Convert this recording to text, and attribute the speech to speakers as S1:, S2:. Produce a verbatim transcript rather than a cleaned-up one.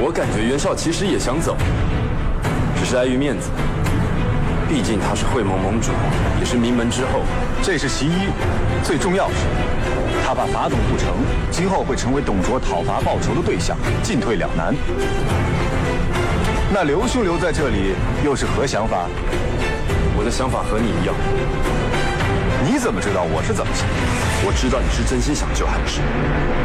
S1: 我感觉袁绍其实也想走，只是碍于面子。毕竟他是会盟盟主，也是名门之后。
S2: 这是其一，最重要是，他怕法董不成，今后会成为董卓讨伐报仇的对象，进退两难。那刘兄留在这里又是何想法？
S1: 我的想法和你一样。
S2: 你怎么知道我是怎么想？
S1: 我知道你是真心想救汉室。